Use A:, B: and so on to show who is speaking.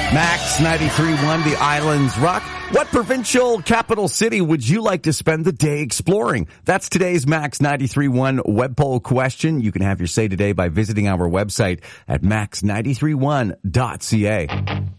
A: Max 93.1, the Islands Rock. What provincial capital city would you like to spend the day exploring? That's today's Max 93.1 web poll question. You can have your say today by visiting our website at max931.ca.